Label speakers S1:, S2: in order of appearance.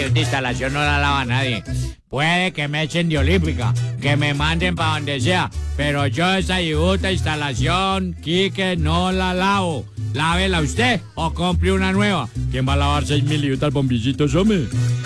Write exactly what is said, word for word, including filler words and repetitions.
S1: esta instalación no la lava nadie. Puede que me echen de olímpica, que me manden para donde sea, pero yo esa puta instalación, Quique, no la lavo. Lávela usted o compre una nueva. ¿Quién va a lavar seis mil bombillicitos, hombre?